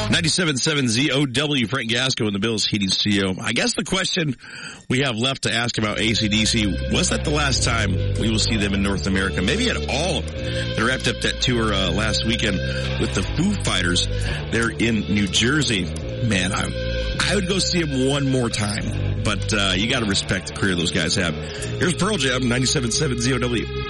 97.7 ZOW, Frank Gasco in the Bills Heating Studio. I guess the question we have left to ask about AC/DC, was that the last time we will see them in North America? Maybe at all. They wrapped up that tour last weekend with the Foo Fighters. They're in New Jersey. Man, I would go see them one more time. But you got to respect the career those guys have. Here's Pearl Jam, 97.7 ZOW.